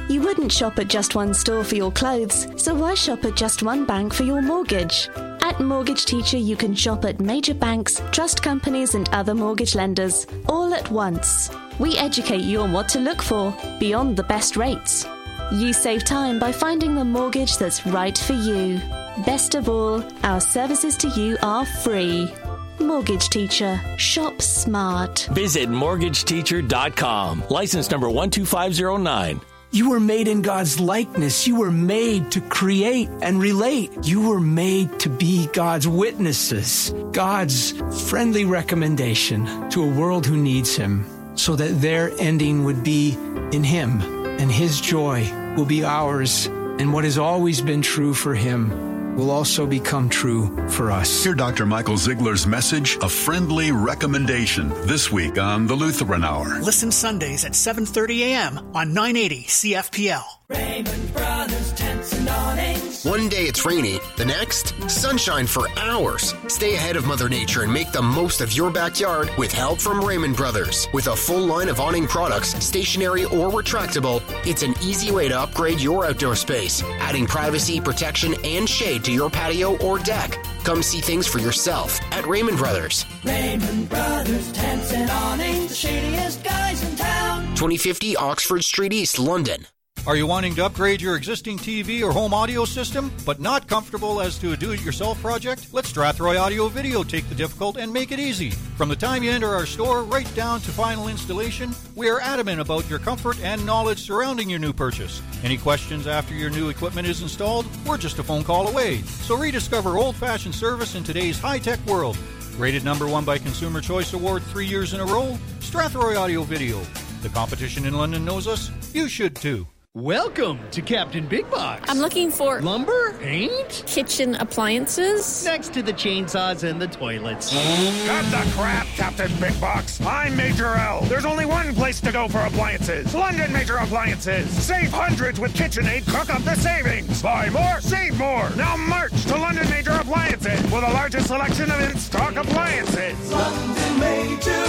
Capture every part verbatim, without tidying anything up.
You wouldn't shop at just one store for your clothes, so why shop at just one bank for your mortgage? At Mortgage Teacher, you can shop at major banks, trust companies, and other mortgage lenders, all at once. We educate you on what to look for, beyond the best rates. You save time by finding the mortgage that's right for you. Best of all, our services to you are free. Mortgage Teacher. Shop smart. Visit mortgage teacher dot com. License number one two five zero nine. You were made in God's likeness. You were made to create and relate. You were made to be God's witnesses, God's friendly recommendation to a world who needs Him, so that their ending would be in Him, and His joy will be ours, and what has always been true for Him will also become true for us. Hear Doctor Michael Ziegler's message, A Friendly Recommendation, this week on the Lutheran Hour. Listen Sundays at seven thirty a.m. on nine eighty C F P L. Raymond Brothers Tents and Awnings. One day it's rainy, the next, sunshine for hours. Stay ahead of Mother Nature and make the most of your backyard with help from Raymond Brothers. With a full line of awning products, stationary or retractable, it's an easy way to upgrade your outdoor space, adding privacy, protection, and shade to your patio or deck. Come see things for yourself at Raymond Brothers. Raymond Brothers Tents and Awnings, the shadiest guys in town. twenty fifty Oxford Street East, London. Are you wanting to upgrade your existing T V or home audio system, but not comfortable as to a do-it-yourself project? Let Strathroy Audio Video take the difficult and make it easy. From the time you enter our store right down to final installation, we are adamant about your comfort and knowledge surrounding your new purchase. Any questions after your new equipment is installed? We're just a phone call away. So rediscover old-fashioned service in today's high-tech world. Rated number one by Consumer Choice Award three years in a row, Strathroy Audio Video. The competition in London knows us. You should too. Welcome to Captain Big Box. I'm looking for lumber, paint, kitchen appliances. Next to the chainsaws and the toilets. Cut the crap, Captain Big Box. I'm Major L. There's only one place to go for appliances. London Major Appliances. Save hundreds with KitchenAid. Cook up the savings. Buy more, save more. Now march to London Major Appliances for the largest selection of in-stock appliances. London Major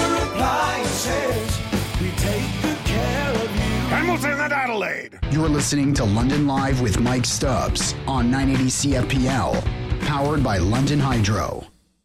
Appliances. We take good care of you. Hamilton and Adelaide. You're listening to London Live with Mike Stubbs on nine eighty C F P L, powered by London Hydro.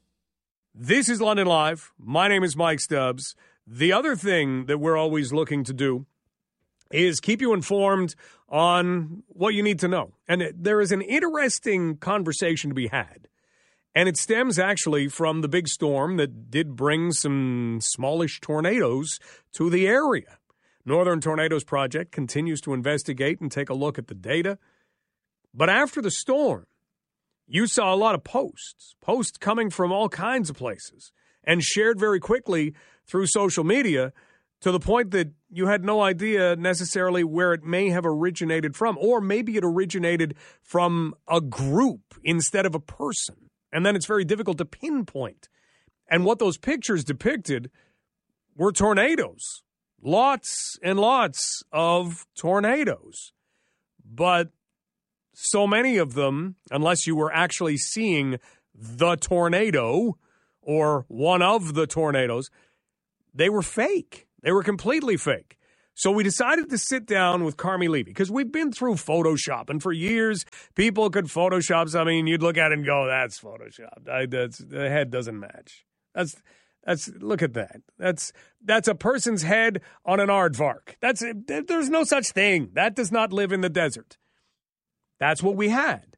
This is London Live. My name is Mike Stubbs. The other thing that we're always looking to do is keep you informed on what you need to know. And there is an interesting conversation to be had. And it stems actually from the big storm that did bring some smallish tornadoes to the area. Northern Tornadoes Project continues to investigate and take a look at the data. But after the storm, you saw a lot of posts, posts coming from all kinds of places and shared very quickly through social media to the point that you had no idea necessarily where it may have originated from, or maybe it originated from a group instead of a person. And then it's very difficult to pinpoint. And what those pictures depicted were tornadoes. Lots and lots of tornadoes. But so many of them, unless you were actually seeing the tornado or one of the tornadoes, they were fake. They were completely fake. So we decided to sit down with Carmi Levy, because we've been through Photoshop, and for years, people could Photoshop. I mean, you'd look at it and go, that's Photoshop. I, that's, the head doesn't match. That's... That's look at that. That's that's a person's head on an aardvark. That's there's no such thing. That does not live in the desert. That's what we had.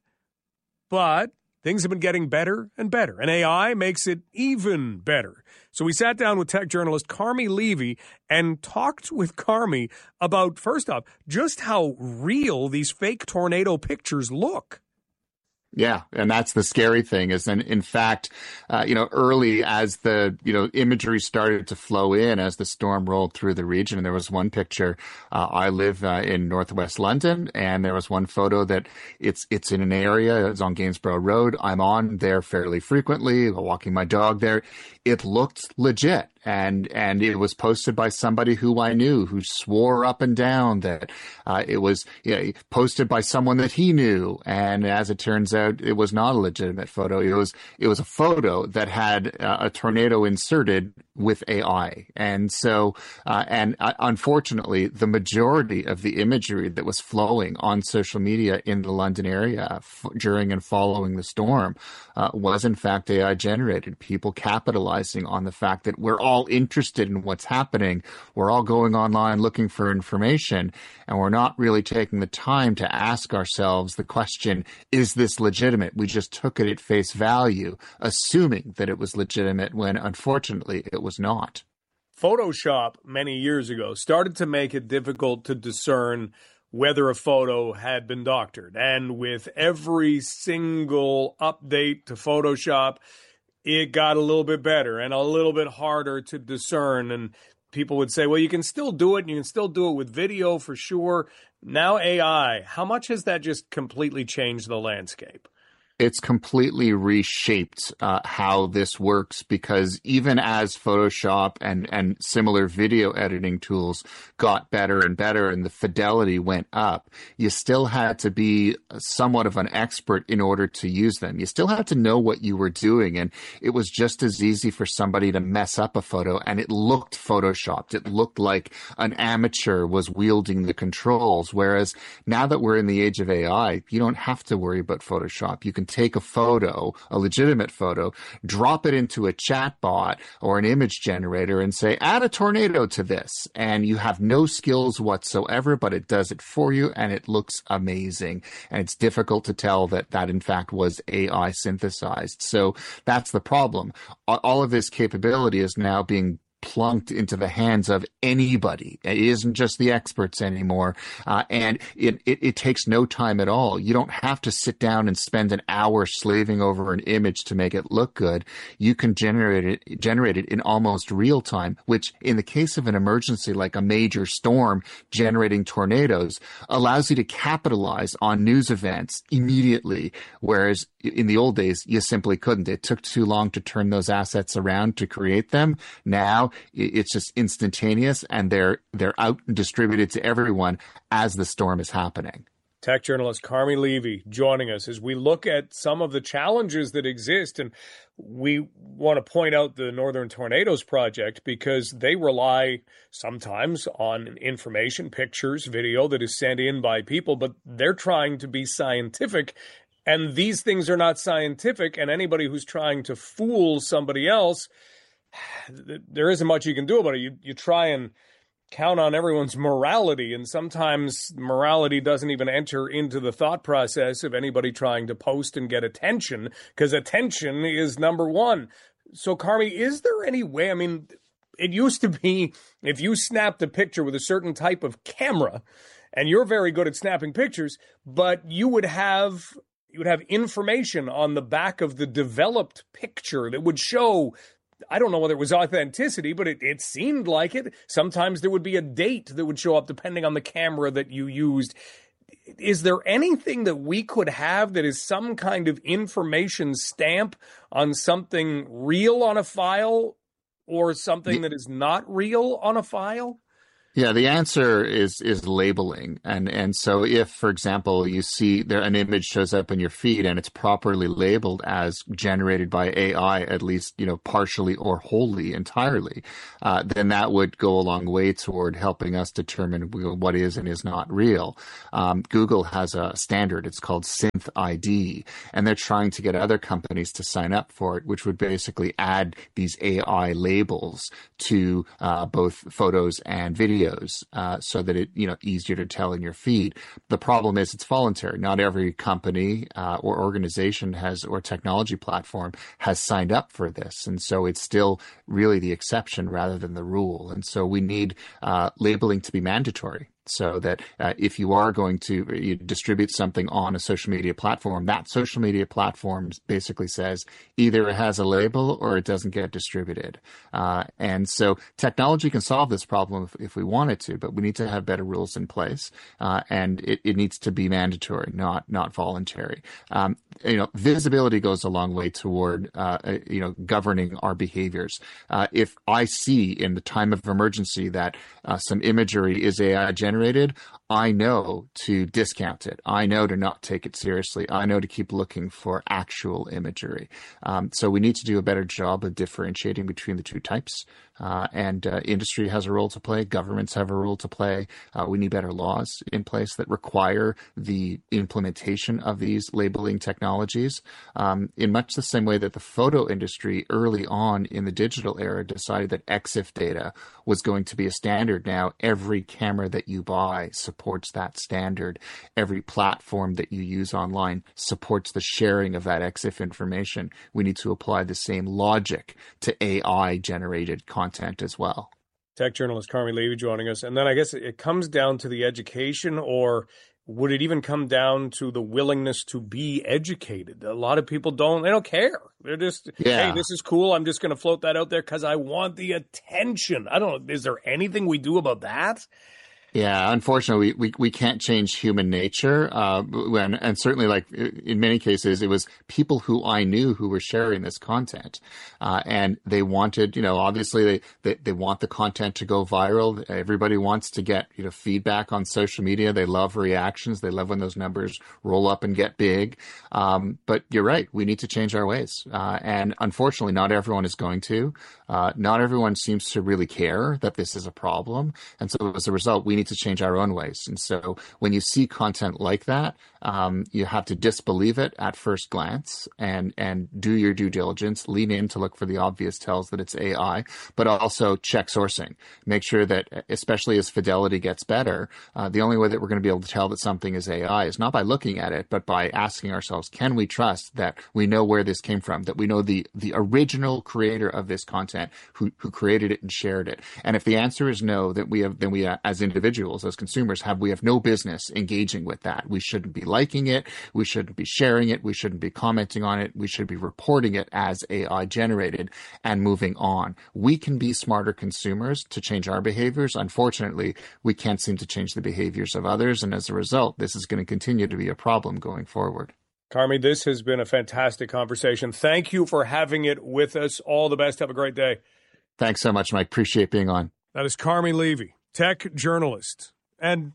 But things have been getting better and better, and A I makes it even better. So we sat down with tech journalist Carmi Levy and talked with Carmi about, first off, just how real these fake tornado pictures look. Yeah, and that's the scary thing is, in, in fact, uh, you know, early as the, you know, imagery started to flow in as the storm rolled through the region, and there was one picture, uh, I live uh, in northwest London, and there was one photo that it's it's in an area, it's on Gainsborough Road. I'm on there fairly frequently, walking my dog there. It looked legit. And and it was posted by somebody who I knew, who swore up and down that uh, it was you know, posted by someone that he knew. And as it turns out, it was not a legitimate photo. It was it was a photo that had uh, a tornado inserted with A I. And so, uh, and uh, unfortunately, the majority of the imagery that was flowing on social media in the London area f- during and following the storm uh, was in fact A I generated. People capitalizing on the fact that we're all interested in what's happening. We're all going online looking for information, and we're not really taking the time to ask ourselves the question, is this legitimate? We just took it at face value, assuming that it was legitimate when unfortunately it was not. Photoshop many years ago started to make it difficult to discern whether a photo had been doctored. And with every single update to Photoshop, it got a little bit better and a little bit harder to discern. And people would say, well, you can still do it, and you can still do it with video for sure. Now A I, how much has that just completely changed the landscape? It's completely reshaped uh, how this works, because even as Photoshop and, and similar video editing tools got better and better and the fidelity went up, you still had to be somewhat of an expert in order to use them. You still had to know what you were doing, and it was just as easy for somebody to mess up a photo and it looked Photoshopped. It looked like an amateur was wielding the controls, whereas now that we're in the age of A I, you don't have to worry about Photoshop. You can take a photo, a legitimate photo, drop it into a chatbot or an image generator and say, add a tornado to this. And you have no skills whatsoever, but it does it for you and it looks amazing. And it's difficult to tell that that in fact was A I synthesized. So that's the problem. All of this capability is now being plunked into the hands of anybody. It isn't just the experts anymore. Uh, and it, it, it takes no time at all. You don't have to sit down and spend an hour slaving over an image to make it look good. You can generate it, generate it in almost real time, which in the case of an emergency like a major storm generating tornadoes allows you to capitalize on news events immediately. Whereas in the old days, you simply couldn't. It took too long to turn those assets around to create them. Now it's just instantaneous, and they're they're out and distributed to everyone as the storm is happening. Tech journalist Carmi Levy joining us as we look at some of the challenges that exist. And we want to point out the Northern Tornadoes Project because they rely sometimes on information, pictures, video that is sent in by people, but they're trying to be scientific. And these things are not scientific, and anybody who's trying to fool somebody else, there isn't much you can do about it. You you try and count on everyone's morality, and sometimes morality doesn't even enter into the thought process of anybody trying to post and get attention, because attention is number one. So, Carmi, is there any way, I mean, it used to be if you snapped a picture with a certain type of camera, and you're very good at snapping pictures, but you would have... you would have information on the back of the developed picture that would show, I don't know whether it was authenticity, but it, it seemed like it. Sometimes there would be a date that would show up depending on the camera that you used. Is there anything that we could have that is some kind of information stamp on something real on a file or something that is not real on a file? Yeah, the answer is is labeling. And and so if, for example, you see there an image shows up in your feed and it's properly labeled as generated by A I, at least, you know, partially or wholly, entirely, uh, then that would go a long way toward helping us determine what is and is not real. Um, Google has a standard. It's called Synth I D, and they're trying to get other companies to sign up for it, which would basically add these A I labels to uh, both photos and videos. Uh, so that it, you know, easier to tell in your feed. The problem is it's voluntary. Not every company uh, or organization has, or technology platform has signed up for this. And so it's still really the exception rather than the rule. And so we need uh, labeling to be mandatory, so that uh, if you are going to you distribute something on a social media platform, that social media platform basically says either it has a label or it doesn't get distributed. Uh, and so technology can solve this problem if, if we want it to, but we need to have better rules in place, uh, and it, it needs to be mandatory, not not voluntary. Um, you know, visibility goes a long way toward uh, you know governing our behaviors. Uh, if I see in the time of emergency that uh, some imagery is A I generated, generated, I know to discount it. I know to not take it seriously. I know to keep looking for actual imagery. Um, so we need to do a better job of differentiating between the two types. Uh, and uh, industry has a role to play. Governments have a role to play. Uh, we need better laws in place that require the implementation of these labeling technologies. Um, in much the same way that the photo industry early on in the digital era decided that E X I F data was going to be a standard. Now every camera that you buy supports that standard. Every platform that you use online supports the sharing of that E X I F information. We need to apply the same logic to A I-generated content as well. Tech journalist Carmi Levy joining us. And then I guess it comes down to the education, or would it even come down to the willingness to be educated? A lot of people don't, they don't care. They're just, yeah. hey, this is cool. I'm just going to float that out there because I want the attention. I don't know. Is there anything we do about that? Yeah, unfortunately, we, we, we can't change human nature. Uh, when, and certainly, like in many cases, it was people who I knew who were sharing this content. Uh, and they wanted, you know, obviously they, they, they want the content to go viral. Everybody wants to get, you know, feedback on social media. They love reactions. They love when those numbers roll up and get big. Um, but you're right. We need to change our ways. Uh, and unfortunately, not everyone is going to. Uh, not everyone seems to really care that this is a problem. And so as a result, we need to change our own ways. And so when you see content like that, um, you have to disbelieve it at first glance and, and do your due diligence, lean in to look for the obvious tells that it's A I, but also check sourcing. Make sure that, especially as fidelity gets better, uh, the only way that we're going to be able to tell that something is A I is not by looking at it, but by asking ourselves, can we trust that we know where this came from, that we know the, the original creator of this content who, who created it and shared it? And if the answer is no, then we have, then we uh, as individuals, as consumers, have we have no business engaging with that. We shouldn't be liking it. We shouldn't be sharing it. We shouldn't be commenting on it. We should be reporting it as A I generated and moving on. We can be smarter consumers to change our behaviors. Unfortunately, we can't seem to change the behaviors of others. And as a result, this is going to continue to be a problem going forward. Carmi, this has been a fantastic conversation. Thank you for having it with us. All the best. Have a great day. Thanks so much, Mike. Appreciate being on. That is Carmi Levy, tech journalist. And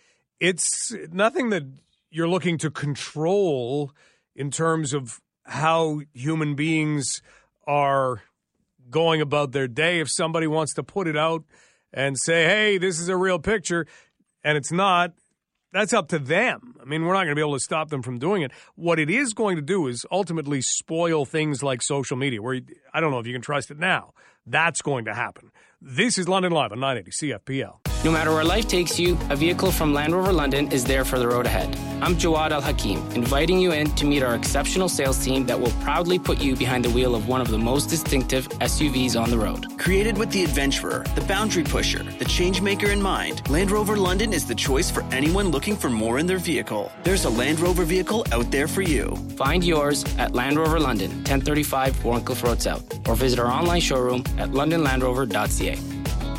it's nothing that you're looking to control in terms of how human beings are going about their day. If somebody wants to put it out and say, hey, this is a real picture, and it's not, that's up to them. I mean, we're not going to be able to stop them from doing it. What it is going to do is ultimately spoil things like social media, where I don't know if you can trust it now. That's going to happen. This is London Live on nine eighty C F P L. No matter where life takes you, a vehicle from Land Rover London is there for the road ahead. I'm Jawad Al-Hakim, inviting you in to meet our exceptional sales team that will proudly put you behind the wheel of one of the most distinctive S U Vs on the road. Created with the adventurer, the boundary pusher, the change maker in mind, Land Rover London is the choice for anyone looking for more in their vehicle. There's a Land Rover vehicle out there for you. Find yours at Land Rover London, ten thirty-five Warncliffe Road South, or visit our online showroom at london land rover dot c a.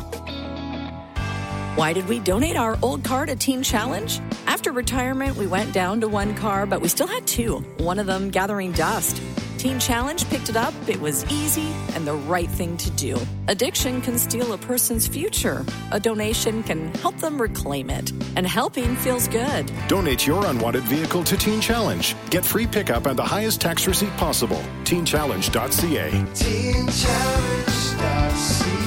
Why did we donate our old car to Teen Challenge? After retirement, we went down to one car, but we still had two, one of them gathering dust. Teen Challenge picked it up, it was easy, and the right thing to do. Addiction can steal a person's future. A donation can help them reclaim it. And helping feels good. Donate your unwanted vehicle to Teen Challenge. Get free pickup and the highest tax receipt possible. teen challenge dot c a. teen challenge dot c a.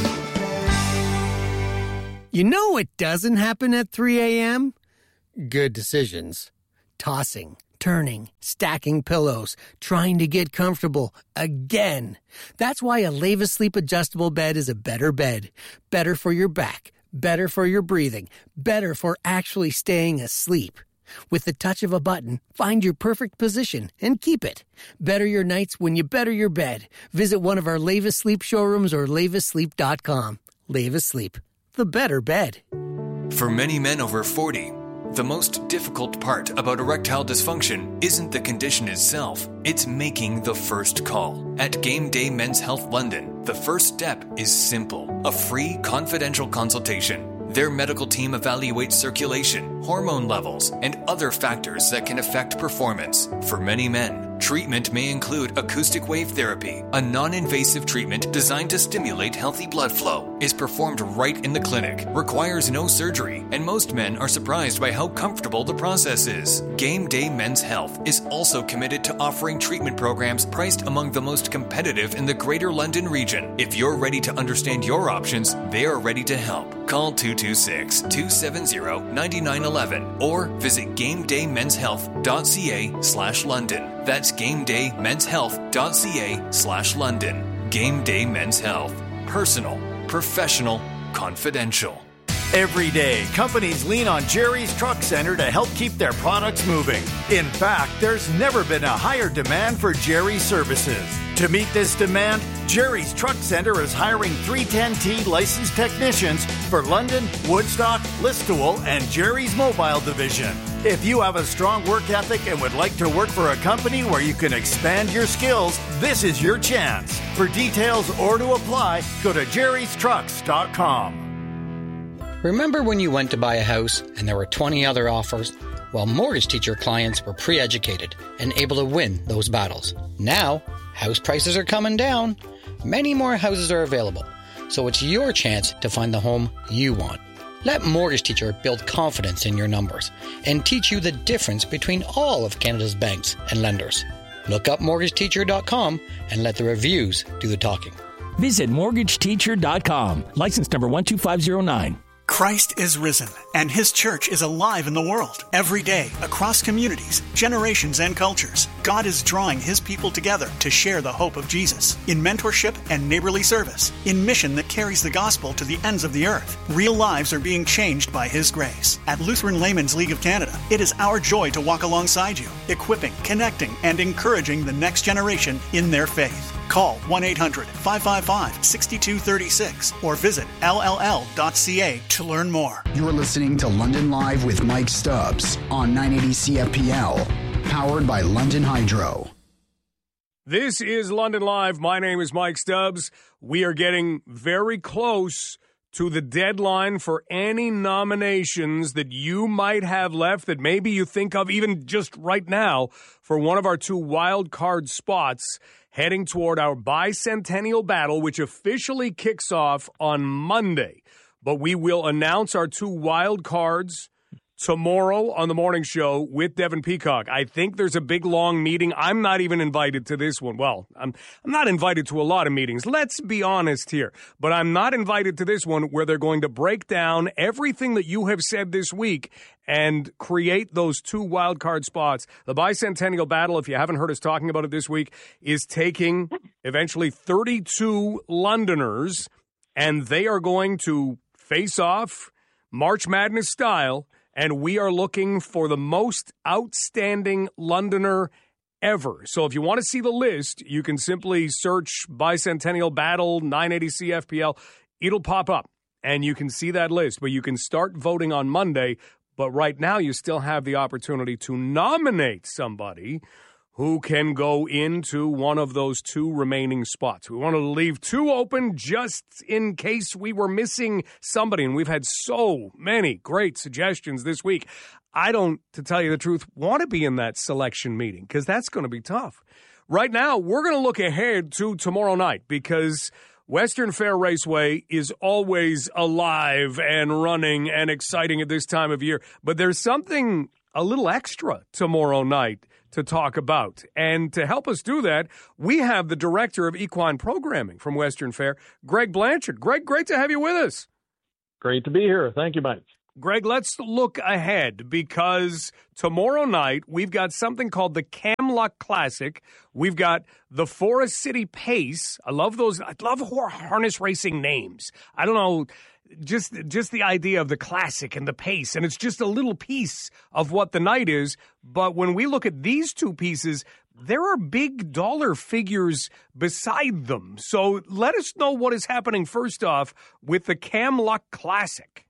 You know what doesn't happen at three a.m.? Good decisions. Tossing, turning, stacking pillows, trying to get comfortable again. That's why a Leva Sleep adjustable bed is a better bed. Better for your back, better for your breathing, better for actually staying asleep. With the touch of a button, find your perfect position and keep it. Better your nights when you better your bed. Visit one of our Leva Sleep showrooms or leva sleep dot com. Leva Sleep. The better bed. For many men over forty, the most difficult part about erectile dysfunction isn't the condition itself, it's making the first call. At Game Day Men's Health London, the first step is simple, a free confidential consultation. Their medical team evaluates circulation, hormone levels, and other factors that can affect performance. For many men, Treatment may include acoustic wave therapy, a non-invasive treatment designed to stimulate healthy blood flow, is performed right in the clinic, requires no surgery, and most men are surprised by how comfortable the process is. Game Day Men's Health is also committed to offering treatment programs priced among the most competitive in the Greater London region. If you're ready to understand your options, they are ready to help. Call two two six, two seven zero, nine nine one one or visit gamedaymen'shealth.ca slash London. That's gamedaymen'shealth.ca slash London. Game Day Men's Health. Personal, professional, confidential. Every day, companies lean on Jerry's Truck Center to help keep their products moving. In fact, there's never been a higher demand for Jerry's services. To meet this demand, Jerry's Truck Center is hiring three ten T licensed technicians for London, Woodstock, Listowel, and Jerry's Mobile Division. If you have a strong work ethic and would like to work for a company where you can expand your skills, this is your chance. For details or to apply, go to jerrys trucks dot com. Remember when you went to buy a house and there were twenty other offers? Well, Mortgage Teacher clients were pre-educated and able to win those battles. Now, house prices are coming down. Many more houses are available, so it's your chance to find the home you want. Let Mortgage Teacher build confidence in your numbers and teach you the difference between all of Canada's banks and lenders. Look up mortgage teacher dot com and let the reviews do the talking. Visit mortgage teacher dot com. License number one two five zero nine. Christ is risen, and His church is alive in the world. Every day, across communities, generations, and cultures, God is drawing His people together to share the hope of Jesus in mentorship and neighborly service, in mission that carries the gospel to the ends of the earth. Real lives are being changed by His grace. At Lutheran Laymen's League of Canada, it is our joy to walk alongside you, equipping, connecting, and encouraging the next generation in their faith. Call one eight hundred, five five five, six two three six or visit L L L dot C A to learn more. You're listening to London Live with Mike Stubbs on nine eighty C F P L, powered by London Hydro. This is London Live. My name is Mike Stubbs. We are getting very close to the deadline for any nominations that you might have left that maybe you think of even just right now for one of our two wild card spots heading toward our bicentennial battle, which officially kicks off on Monday. But we will announce our two wild cards tomorrow on the morning show with Devin Peacock. I think there's a big, long meeting. I'm not even invited to this one. Well, I'm I'm not invited to a lot of meetings. Let's be honest here. But I'm not invited to this one where they're going to break down everything that you have said this week and create those two wild card spots. The bicentennial battle, if you haven't heard us talking about it this week, is taking eventually thirty-two Londoners, and they are going to face off March Madness style. And we are looking for the most outstanding Londoner ever. So if you want to see the list, you can simply search Bicentennial Battle nine eighty C F P L. It'll pop up, and you can see that list. But you can start voting on Monday. But right now, you still have the opportunity to nominate somebody who can go into one of those two remaining spots. We want to leave two open just in case we were missing somebody, and we've had so many great suggestions this week. I don't, to tell you the truth, want to be in that selection meeting because that's going to be tough. Right now, we're going to look ahead to tomorrow night because Western Fair Raceway is always alive and running and exciting at this time of year, but there's something a little extra tomorrow night to talk about. And to help us do that, we have the Director of Equine Programming from Western Fair, Greg Blanchard. Greg, great to have you with us. Great to be here. Thank you, Mike. Greg, let's look ahead because tomorrow night we've got something called the Camluck Classic. We've got the Forest City Pace. I love those. I love harness racing names. I don't know. Just just the idea of the classic and the pace, and it's just a little piece of what the night is. But when we look at these two pieces, there are big dollar figures beside them. So let us know what is happening first off with the Camluck Classic.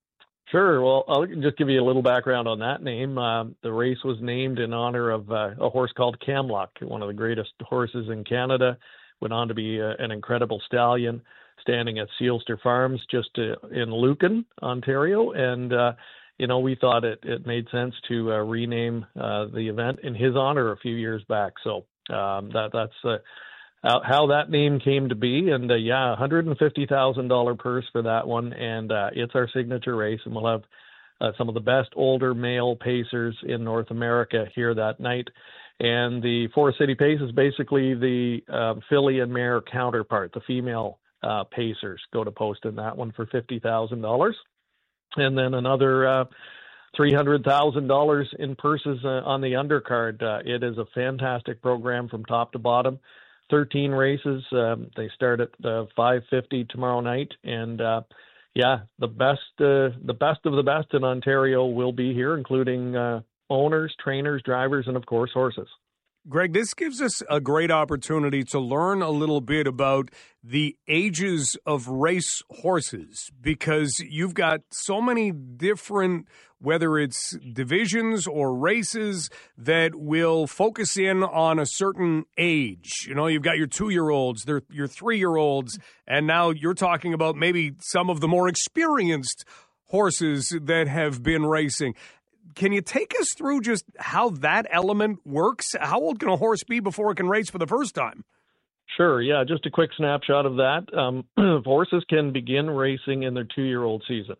Sure. Well, I'll just give you a little background on that name. Uh, the race was named in honor of uh, a horse called Camluck, one of the greatest horses in Canada. Went on to be uh, an incredible stallion, standing at Sealster Farms just uh, in Lucan, Ontario. And uh, you know, we thought it, it made sense to uh, rename uh, the event in his honor a few years back. So um, that that's uh, how, how that name came to be. And uh, yeah, one hundred fifty thousand dollars purse for that one. And uh, it's our signature race. And we'll have uh, some of the best older male pacers in North America here that night. And the Forest City Pace is basically the uh, filly and mare counterpart. The female uh, pacers go to post in that one for fifty thousand dollars. And then another uh, three hundred thousand dollars in purses uh, on the undercard. Uh, it is a fantastic program from top to bottom. thirteen races. Um, they start at uh, five fifty tomorrow night. And uh, yeah, the best, uh, the best of the best in Ontario will be here, including uh, owners, trainers, drivers, and of course, horses. Greg, this gives us a great opportunity to learn a little bit about the ages of race horses, because you've got so many different, whether it's divisions or races, that will focus in on a certain age. You know, you've got your two-year-olds, they're your three-year-olds, and now you're talking about maybe some of the more experienced horses that have been racing. Can you take us through just how that element works? How old can a horse be before it can race for the first time? Sure, yeah, just a quick snapshot of that. Um, horses can begin racing in their two-year-old season.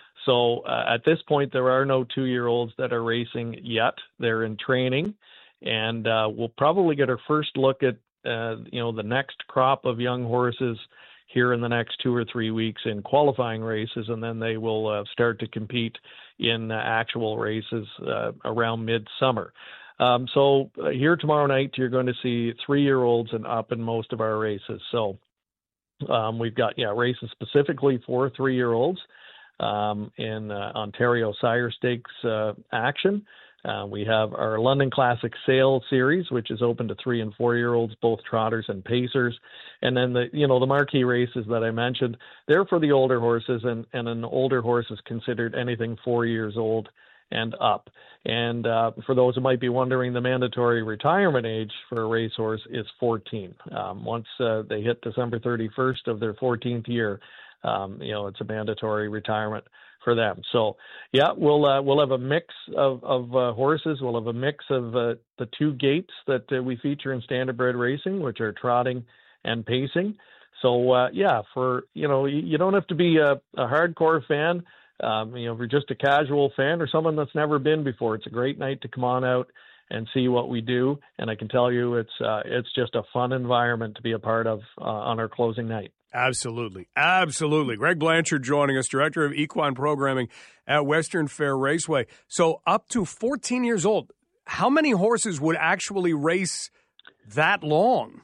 So uh, at this point, there are no two-year-olds that are racing yet. They're in training, and uh, we'll probably get our first look at, uh, you know, the next crop of young horses here in the next two or three weeks in qualifying races, and then they will uh, start to compete in uh, actual races uh, around midsummer. Um, so uh, here tomorrow night, you're going to see three-year-olds and up in most of our races. So um, we've got, yeah, races specifically for three-year-olds um, in uh, Ontario Sire Stakes uh, action. Uh, we have our London Classic Sale Series, which is open to three and four-year-olds, both trotters and pacers. And then the, you know, the marquee races that I mentioned, they're for the older horses, and, and an older horse is considered anything four years old and up. And uh, for those who might be wondering, the mandatory retirement age for a racehorse is fourteen. Um, once uh, they hit December thirty-first of their fourteenth year, um, you know, it's a mandatory retirement for them. So yeah, we'll uh, we'll have a mix of of uh, horses. We'll have a mix of uh, the two gaits that uh, we feature in standardbred racing, which are trotting and pacing. So uh, yeah, for you know, you, you don't have to be a, a hardcore fan. Um, you know, if you're just a casual fan or someone that's never been before, it's a great night to come on out and see what we do. And I can tell you, it's uh, it's just a fun environment to be a part of uh, on our closing night. Absolutely. Absolutely. Greg Blanchard joining us, Director of Equine Programming at Western Fair Raceway. So up to fourteen years old, how many horses would actually race that long?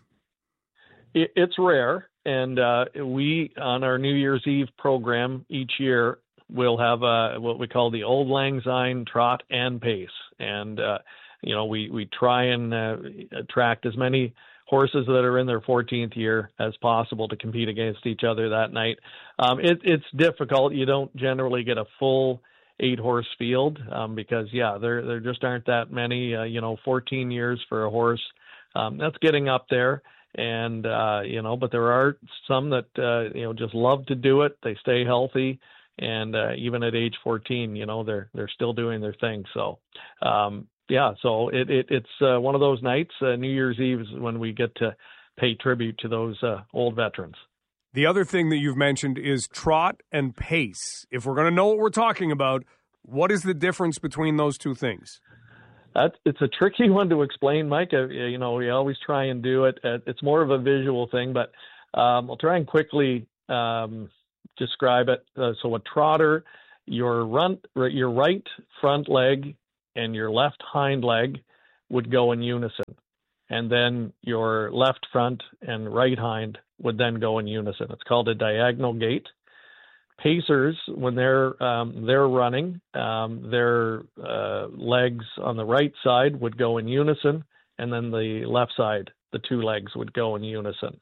It, it's rare. And uh, we, on our New Year's Eve program each year, we'll have uh, what we call the Old Lang Syne Trot and Pace. And, uh, you know, we, we try and uh, attract as many horses that are in their fourteenth year as possible to compete against each other that night. Um, it, it's difficult. You don't generally get a full eight-horse field um, because, yeah, there there just aren't that many. Uh, you know, fourteen years for a horse, um, that's getting up there. And, uh, you know, but there are some that, uh, you know, just love to do it. They stay healthy. And uh, even at age fourteen, you know, they're they're still doing their thing. So, um, yeah, so it, it it's uh, one of those nights. Uh, New Year's Eve is when we get to pay tribute to those uh, old veterans. The other thing that you've mentioned is trot and pace. If we're going to know what we're talking about, what is the difference between those two things? That's, it's a tricky one to explain, Mike. Uh, you know, we always try and do it. Uh, it's more of a visual thing, but um, I'll try and quickly um, describe it. Uh, so a trotter, your run, your right front leg and your left hind leg would go in unison. And then your left front and right hind would then go in unison. It's called a diagonal gait. Pacers, when they're um, they're running, um, their uh, legs on the right side would go in unison, and then the left side, the two legs would go in unison.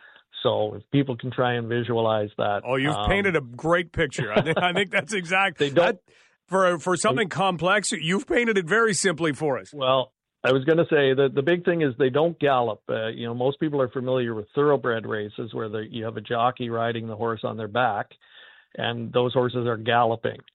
So if people can try and visualize that. Oh, you've um, painted a great picture. I think, I think that's exactly. They don't, that, for, for something they, complex, you've painted it very simply for us. Well, I was going to say that the big thing is they don't gallop. Uh, you know, most people are familiar with thoroughbred races where the, you have a jockey riding the horse on their back, and those horses are galloping.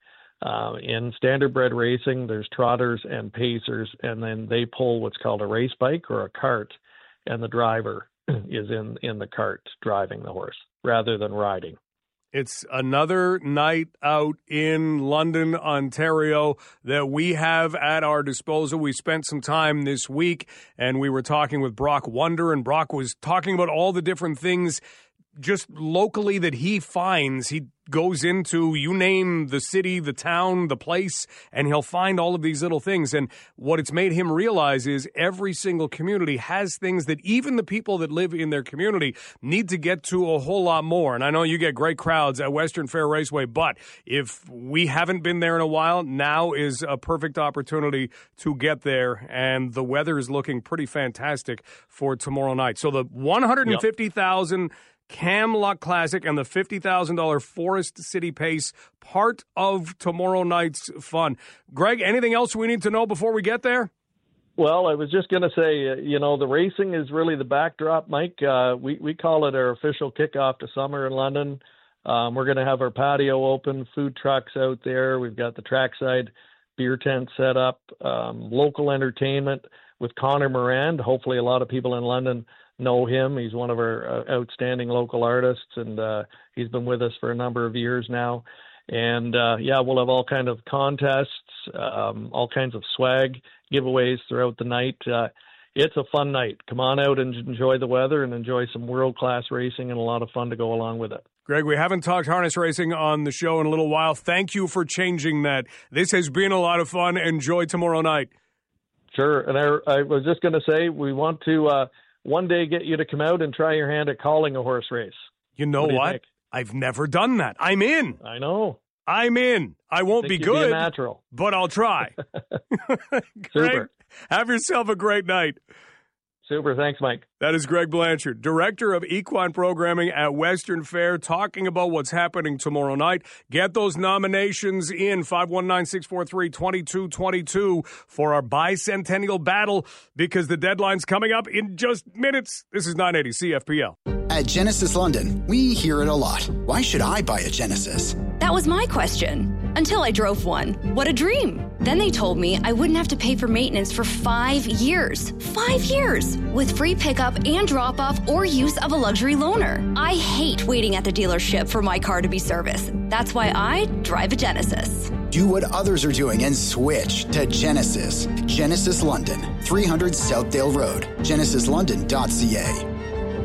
Uh, in standardbred racing, there's trotters and pacers, and then they pull what's called a race bike or a cart, and the driver is in, in the cart driving the horse rather than riding. It's another night out in London, Ontario that we have at our disposal. We spent some time this week, and we were talking with Brock Wonder, and Brock was talking about all the different things just locally that he finds. He goes into, you name the city, the town, the place, and he'll find all of these little things. And what it's made him realize is every single community has things that even the people that live in their community need to get to a whole lot more. And I know you get great crowds at Western Fair Raceway, but if we haven't been there in a while, now is a perfect opportunity to get there. And the weather is looking pretty fantastic for tomorrow night. So the one hundred fifty thousand dollars Camluck Classic and the fifty thousand dollars Forest City Pace, part of tomorrow night's fun. Greg, anything else we need to know before we get there? Well, I was just going to say, uh, you know, the racing is really the backdrop, Mike. Uh, we, we call it our official kickoff to summer in London. Um, we're going to have our patio open, food trucks out there. We've got the trackside beer tent set up, um, local entertainment with Connor Morand. Hopefully a lot of people in London know him. He's one of our uh, outstanding local artists, and uh, he's been with us for a number of years now. And, uh, yeah, we'll have all kinds of contests, um, all kinds of swag giveaways throughout the night. Uh, it's a fun night. Come on out and enjoy the weather and enjoy some world-class racing and a lot of fun to go along with it. Greg, we haven't talked harness racing on the show in a little while. Thank you for changing that. This has been a lot of fun. Enjoy tomorrow night. Sure. And I, I was just going to say, we want to uh, – one day get you to come out and try your hand at calling a horse race. You know what? what? I've never done that. I'm in. I know. I'm in. I won't I be think good, be a natural. But I'll try. Greg, Super. Have yourself a great night. Super. Thanks, Mike. That is Greg Blanchard, Director of Equine Programming at Western Fair, talking about what's happening tomorrow night. Get those nominations in, five one nine, six four three, two two two two for our bicentennial battle, because the deadline's coming up in just minutes. This is nine eighty C F P L. At Genesis London, we hear it a lot. Why should I buy a Genesis? That was my question. Until I drove one. What a dream. Then they told me I wouldn't have to pay for maintenance for five years. Five years! With free pickup and drop-off or use of a luxury loaner. I hate waiting at the dealership for my car to be serviced. That's why I drive a Genesis. Do what others are doing and switch to Genesis. Genesis London, three hundred Southdale Road. genesis london dot c a.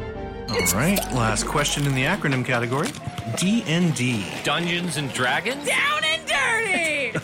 All right, last question in the acronym category. D and D. Dungeons and Dragons? Down and dirty!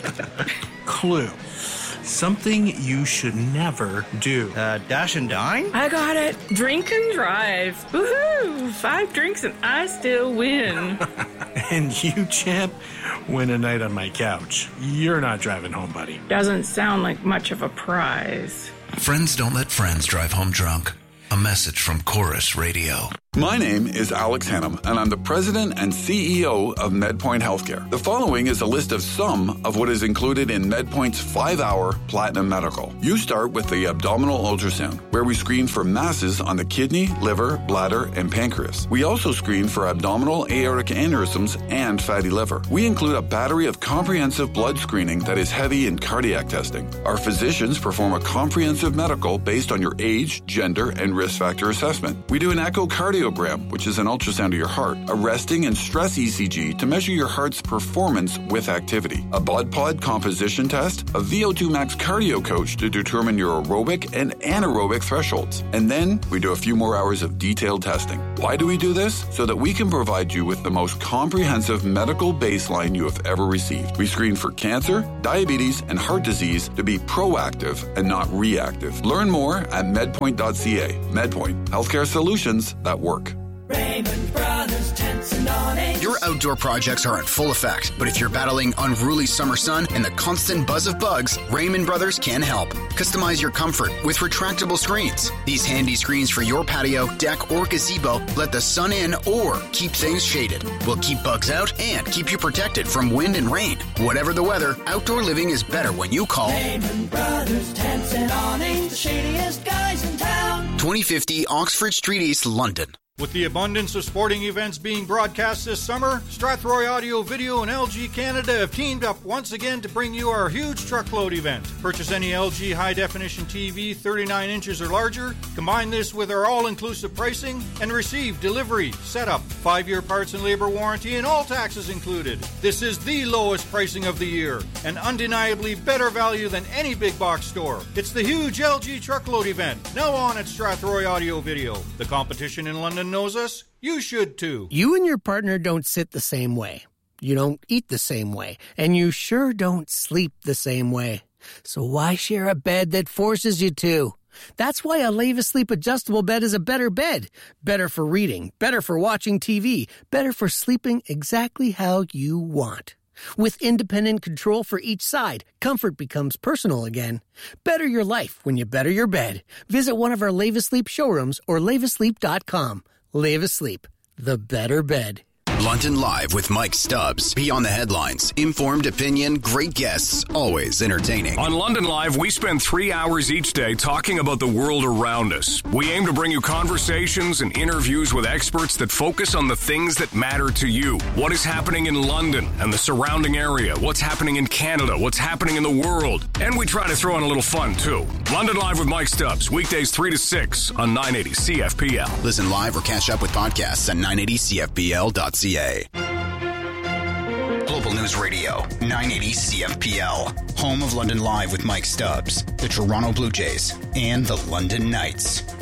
Clue. Something you should never do. Uh, dash and dine? I got it. Drink and drive. Woohoo! Five drinks and I still win. And you, champ, win a night on my couch. You're not driving home, buddy. Doesn't sound like much of a prize. Friends don't let friends drive home drunk. A message from Chorus Radio. My name is Alex Hannum, and I'm the president and C E O of MedPoint Healthcare. The following is a list of some of what is included in MedPoint's five-hour Platinum Medical. You start with the abdominal ultrasound, where we screen for masses on the kidney, liver, bladder, and pancreas. We also screen for abdominal aortic aneurysms and fatty liver. We include a battery of comprehensive blood screening that is heavy in cardiac testing. Our physicians perform a comprehensive medical based on your age, gender, and risk factor assessment. We do an echocardiogram, which is an ultrasound of your heart, a resting and stress E C G to measure your heart's performance with activity, a blood pod composition test, a V O two max cardio coach to determine your aerobic and anaerobic thresholds. And then we do a few more hours of detailed testing. Why do we do this? So that we can provide you with the most comprehensive medical baseline you have ever received. We screen for cancer, diabetes, and heart disease to be proactive and not reactive. Learn more at medpoint dot c a. MedPoint, healthcare solutions that work. Raymond Brothers Tents and Awnings. Your outdoor projects are in full effect, but if you're battling unruly summer sun and the constant buzz of bugs, Raymond Brothers can help. Customize your comfort with retractable screens. These handy screens for your patio, deck, or gazebo let the sun in or keep things shaded. We'll keep bugs out and keep you protected from wind and rain. Whatever the weather, outdoor living is better when you call Raymond Brothers Tents and Awnings, the shadiest guys in town. twenty fifty Oxford Street East, London. With the abundance of sporting events being broadcast this summer, Strathroy Audio Video and L G Canada have teamed up once again to bring you our huge truckload event. Purchase any L G high-definition T V thirty-nine inches or larger, combine this with our all-inclusive pricing, and receive delivery, setup, five-year parts and labor warranty, and all taxes included. This is the lowest pricing of the year, and undeniably better value than any big box store. It's the huge L G truckload event, now on at Strathroy Audio Video. The competition in London knows us, you should too. You and your partner don't sit the same way. You don't eat the same way. And you sure don't sleep the same way. So why share a bed that forces you to? That's why a Leva Sleep adjustable bed is a better bed. Better for reading, better for watching T V, better for sleeping exactly how you want. With independent control for each side, comfort becomes personal again. Better your life when you better your bed. Visit one of our Leva Sleep showrooms or leva sleep dot com. Leva Sleep, the better bed. London Live with Mike Stubbs. Beyond the headlines, informed opinion, great guests, always entertaining. On London Live, we spend three hours each day talking about the world around us. We aim to bring you conversations and interviews with experts that focus on the things that matter to you. What is happening in London and the surrounding area? What's happening in Canada? What's happening in the world? And we try to throw in a little fun, too. London Live with Mike Stubbs, weekdays three to six on nine eighty C F P L. Listen live or catch up with podcasts at nine eighty C F P L dot C A. Global News Radio, nine eighty C F P L, home of London Live with Mike Stubbs, the Toronto Blue Jays, and the London Knights.